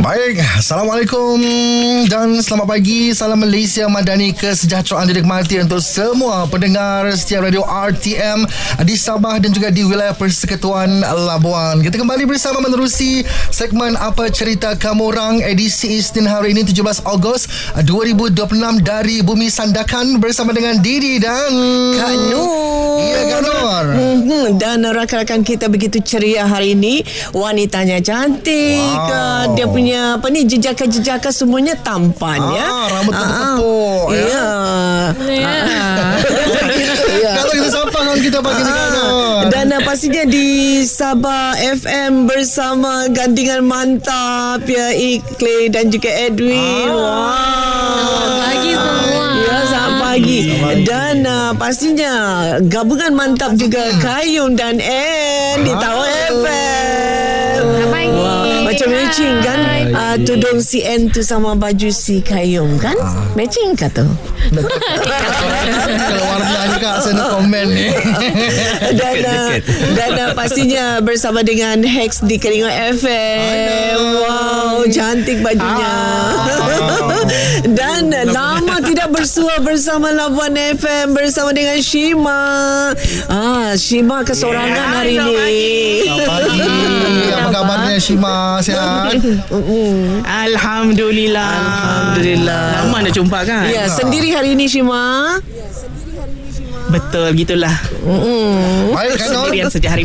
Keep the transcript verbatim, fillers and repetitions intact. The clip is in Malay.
Baik, Assalamualaikum dan selamat pagi. Salam Malaysia Madani, kesejahteraan dinikmati untuk semua pendengar setiap radio R T M di Sabah dan juga di wilayah Persekutuan Labuan. Kita kembali bersama menerusi segmen Apa Cerita Kamu Orang, edisi Isnin hari ini tujuh belas Ogos dua ribu dua puluh enam dari Bumi Sandakan bersama dengan Didi dan Kak Nur. Ya, Kak Nur. Hmm, dan rakan-rakan kita begitu ceria hari ini. Wanitanya cantik. Wow. Dia punya apa ni, jejaka-jejaka semuanya tampan. Ah, ya. rambut tepuk-tepuk, ya. Ya. Ya. Kalau kita sapa kan kita pagi ni, Kak Nur. Dan uh, pastinya di Sabah F M bersama gandingan mantap ya, Ikle dan juga Edwin. Ah. Wow. Pagi semua. Ya, selamat pagi. Dan uh, pastinya gabungan mantap juga Kayum dan Ann di Tower F M. Selamat pagi. Wah, macam matching kan, uh, tudung si Ann tu sama baju si Kayum kan? Matching kah tu? Kalau warna ni, Kak, saya nak komen ni. Dan uh, dan uh, pastinya bersama dengan Hex di Keringo F M. Wow, cantik bajunya. Dan uh, lama tidak bersua bersama Labuan F M bersama dengan Shima. Ah, Shima kesorangan hari ini. Selamat pagi. Apa kabarnya, Shima? Sihat? Alhamdulillah. Alhamdulillah. Lama nak jumpa kan? Ya, sendiri hari ini Shima. Betul, gitulah. Mm-mm. Baik, Kak Nur. Sendirian saja hari